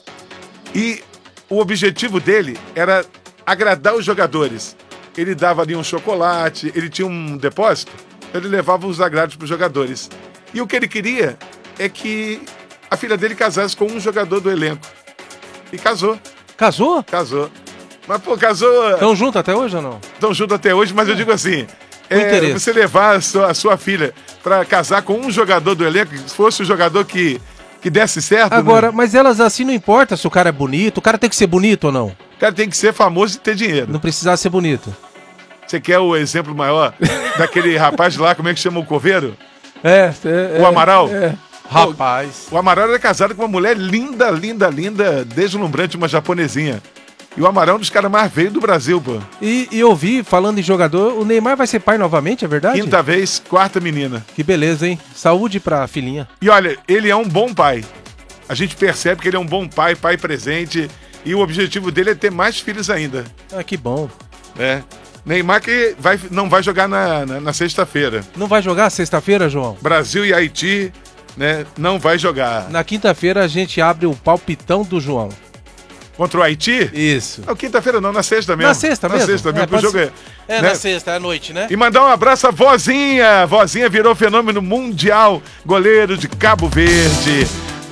[SPEAKER 3] E o objetivo dele era agradar os jogadores. Ele dava ali um chocolate, ele tinha um depósito, ele levava os agrados pros jogadores. E o que ele queria é que a filha dele casasse com um jogador do elenco. E casou.
[SPEAKER 8] Casou?
[SPEAKER 3] Casou. Mas, pô, casou...
[SPEAKER 8] Estão juntos até hoje ou não?
[SPEAKER 3] Estão juntos até hoje, mas eu digo assim, é,
[SPEAKER 8] interesse.
[SPEAKER 3] você levar a sua, a sua filha pra casar com um jogador do elenco, se fosse o jogador que, que desse certo...
[SPEAKER 8] Agora,
[SPEAKER 3] né?
[SPEAKER 8] mas elas assim não importa se o cara é bonito, o cara tem que ser bonito ou não?
[SPEAKER 3] O cara tem que ser famoso e ter dinheiro.
[SPEAKER 8] Não precisava ser bonito.
[SPEAKER 3] Você quer o exemplo maior daquele rapaz lá, como é que chama o coveiro?
[SPEAKER 8] É, é
[SPEAKER 3] O Amaral?
[SPEAKER 8] É. Rapaz.
[SPEAKER 3] O Amaral era casado com uma mulher linda, linda, linda, deslumbrante, uma japonesinha. E o Amaral é um dos caras mais feios do Brasil, pô.
[SPEAKER 8] E, e eu vi, falando em jogador, o Neymar vai ser pai novamente, é verdade?
[SPEAKER 3] Quinta vez, quarta menina.
[SPEAKER 8] Que beleza, hein? Saúde pra filhinha.
[SPEAKER 3] E olha, ele é um bom pai. A gente percebe que ele é um bom pai, pai presente. E o objetivo dele é ter mais filhos ainda.
[SPEAKER 8] Ah, que bom.
[SPEAKER 3] É. Neymar que vai, não vai jogar na, na, na sexta-feira.
[SPEAKER 8] Não vai jogar sexta-feira, João?
[SPEAKER 3] Brasil e Haiti, né? Não vai jogar.
[SPEAKER 8] Na quinta-feira a gente abre o palpitão do João.
[SPEAKER 3] Contra o Haiti?
[SPEAKER 8] Isso.
[SPEAKER 3] Não, quinta-feira não, na sexta mesmo.
[SPEAKER 8] Na sexta
[SPEAKER 3] na
[SPEAKER 8] mesmo?
[SPEAKER 3] Na sexta mesmo,
[SPEAKER 8] É,
[SPEAKER 3] que o jogo
[SPEAKER 8] pode-
[SPEAKER 3] é...
[SPEAKER 8] É,
[SPEAKER 3] né?
[SPEAKER 8] na sexta, é à noite, né?
[SPEAKER 3] E mandar um abraço à Vozinha. Vozinha virou fenômeno mundial, goleiro de Cabo Verde.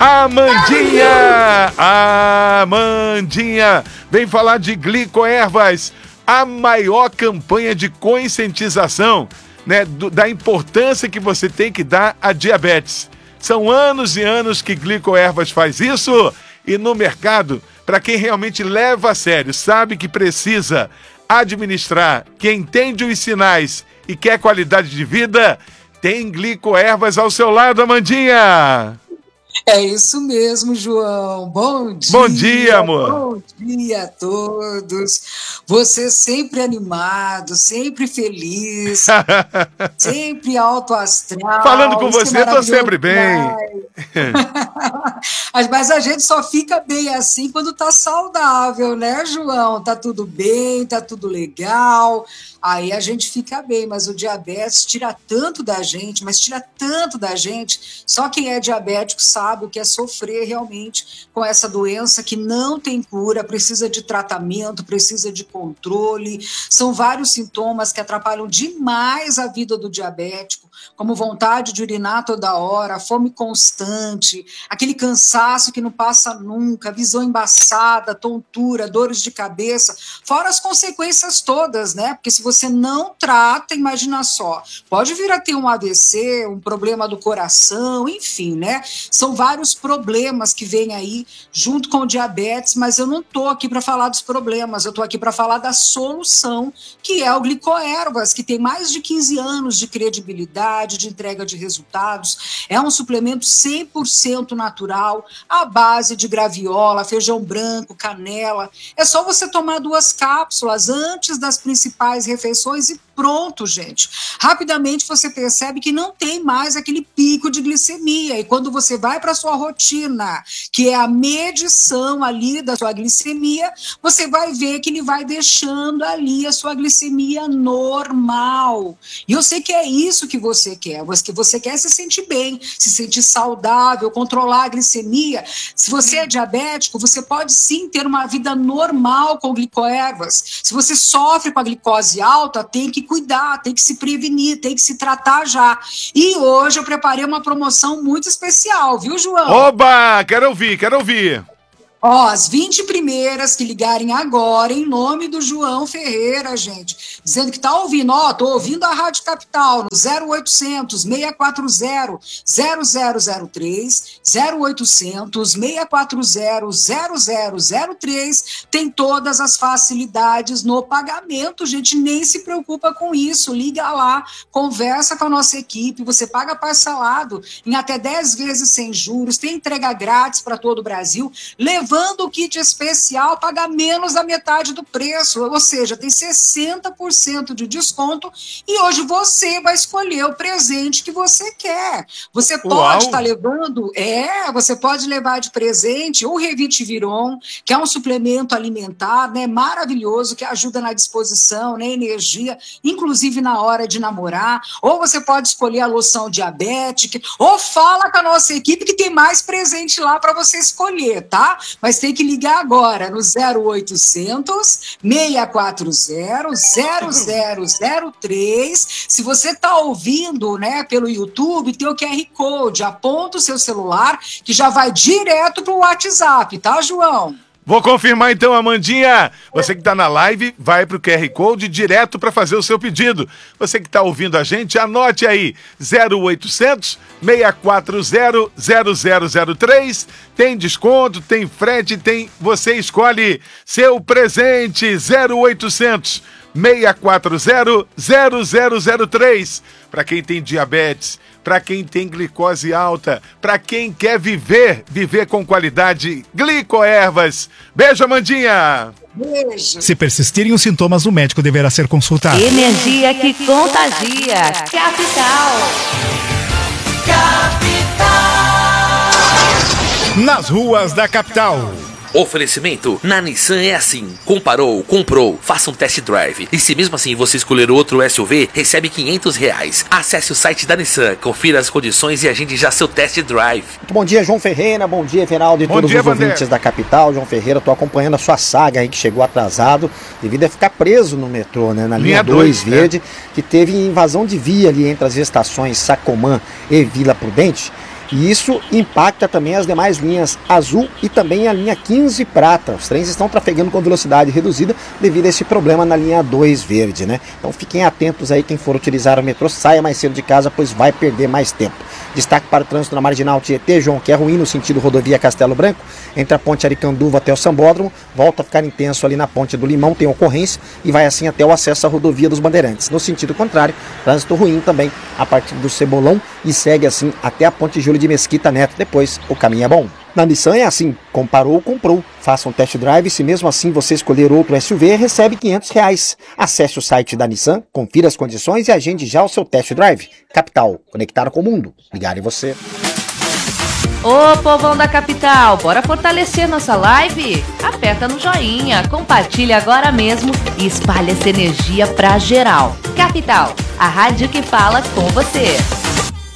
[SPEAKER 3] Amandinha! Amandinha! Vem falar de Glicoervas, a maior campanha de conscientização, né, do- da importância que você tem que dar à diabetes. São anos e anos que Glicoervas faz isso e no mercado, para quem realmente leva a sério, sabe que precisa administrar, que entende os sinais e quer qualidade de vida, tem Glicoervas ao seu lado, Amandinha.
[SPEAKER 20] É isso mesmo, João. Bom dia.
[SPEAKER 3] Bom dia, amor.
[SPEAKER 20] Bom dia a todos. Você sempre animado, sempre feliz, sempre alto astral.
[SPEAKER 3] Falando com
[SPEAKER 20] Isso que
[SPEAKER 3] você, tô
[SPEAKER 20] maravilhoso
[SPEAKER 3] sempre bem.
[SPEAKER 20] Mas- Mas a gente só fica bem assim quando tá saudável, né, João? Tá tudo bem, tá tudo legal. Aí a gente fica bem, mas o diabetes tira tanto da gente, mas tira tanto da gente. Só quem é diabético sabe o que é sofrer realmente com essa doença que não tem cura, precisa de tratamento, precisa de controle. São vários sintomas que atrapalham demais a vida do diabético, como vontade de urinar toda hora, fome constante, aquele cansaço que não passa nunca, visão embaçada, tontura, dores de cabeça, fora as consequências todas, né? Porque se você não trata, imagina só, pode vir a ter um A V C, um problema do coração, enfim, né? São vários problemas que vêm aí junto com o diabetes, mas eu não tô aqui para falar dos problemas, eu tô aqui para falar da solução, que é o Glicoervas, que tem mais de quinze anos de credibilidade, de entrega de resultados. É um suplemento cem por cento natural, à base de graviola, feijão branco, canela. É só você tomar duas cápsulas antes das principais refeições e pronto, gente. Rapidamente você percebe que não tem mais aquele pico de glicemia. E quando você vai para a sua rotina, que é a medição ali da sua glicemia, você vai ver que ele vai deixando ali a sua glicemia normal. E eu sei que é isso que você quer, que você quer se sentir bem, se sentir saudável, controlar a glicemia. Se você é diabético, você pode sim ter uma vida normal com glicoervas. Se você sofre com a glicose alta, tem que cuidar, tem que se prevenir, tem que se tratar já. E hoje eu preparei uma promoção muito especial, viu, João?
[SPEAKER 3] Oba! Quero ouvir, quero ouvir.
[SPEAKER 20] Ó, as vinte primeiras que ligarem agora, em nome do João Ferreira, gente, dizendo que tá ouvindo, ó, tô ouvindo a Rádio Capital no zero oitocentos, seis quatro zero, zero zero zero três, zero oitocentos, seis quatro zero, zero zero zero três, tem todas as facilidades no pagamento, gente, nem se preocupa com isso, liga lá, conversa com a nossa equipe, você paga parcelado em até dez vezes sem juros, tem entrega grátis para todo o Brasil, leva Levando o kit especial, paga menos da metade do preço, ou seja, tem sessenta por cento de desconto e hoje você vai escolher o presente que você quer. Você pode estar tá levando, é, você pode levar de presente o Revitiviron, que é um suplemento alimentar, né, maravilhoso, que ajuda na disposição, né, energia, inclusive na hora de namorar, ou você pode escolher a loção diabética, ou fala com a nossa equipe que tem mais presente lá para você escolher, tá? Mas tem que ligar agora no zero oitocentos, seis quatro zero, zero zero zero três. Se você está ouvindo, né, pelo YouTube, tem o Q R Code. Aponta o seu celular que já vai direto para o WhatsApp, tá, João?
[SPEAKER 3] Vou confirmar então, Amandinha. Você que está na live, vai para o Q R Code direto para fazer o seu pedido. Você que está ouvindo a gente, anote aí, zero oitocentos, seis quatro zero, zero zero zero três. Tem desconto, tem frete, tem... Você escolhe seu presente, zero oitocentos, seis quatro zero, zero zero zero três. Para quem tem diabetes, para quem tem glicose alta, para quem quer viver, viver com qualidade, Glicoervas. Beijo, Amandinha!
[SPEAKER 20] Beijo!
[SPEAKER 9] Se persistirem os sintomas, o médico deverá ser consultado.
[SPEAKER 6] Energia que contagia. Capital.
[SPEAKER 9] Nas ruas da capital.
[SPEAKER 21] Oferecimento, na Nissan é assim, comparou, comprou, faça um test drive, e se mesmo assim você escolher outro S U V, recebe quinhentos reais. Acesse o site da Nissan, confira as condições e agende já seu test drive.
[SPEAKER 5] Muito bom dia, João Ferreira, bom dia, Everaldo e
[SPEAKER 3] bom
[SPEAKER 5] todos
[SPEAKER 3] dia,
[SPEAKER 5] os ouvintes
[SPEAKER 3] Vander.
[SPEAKER 5] da capital. João Ferreira, tô acompanhando a sua saga aí que chegou atrasado devido a ficar preso no metrô, né, na linha dois verde, né? Que teve invasão de via ali entre as estações Sacomã e Vila Prudente. E isso impacta também as demais linhas azul e também a linha quinze prata. Os trens estão trafegando com velocidade reduzida devido a esse problema na linha dois verde, né? Então fiquem atentos aí, quem for utilizar o metrô, saia mais cedo de casa, pois vai perder mais tempo. Destaque para o trânsito na Marginal Tietê, João, que é ruim no sentido rodovia Castelo Branco, entre a ponte Aricanduva até o Sambódromo, volta a ficar intenso ali na ponte do Limão, tem ocorrência, e vai assim até o acesso à rodovia dos Bandeirantes. No sentido contrário, trânsito ruim também a partir do Cebolão e segue assim até a ponte Júlio de Mesquita Neto, depois o caminho é bom. Na Nissan é assim, comparou, comprou. Faça um test drive, se mesmo assim você escolher outro S U V, recebe quinhentos reais. Acesse o site da Nissan, confira as condições e agende já o seu test drive. Capital, conectar com o mundo. Ligar em você.
[SPEAKER 6] Ô povão da capital, bora fortalecer nossa live? Aperta no joinha, compartilha agora mesmo e espalha essa energia pra geral. Capital, a rádio que fala com você.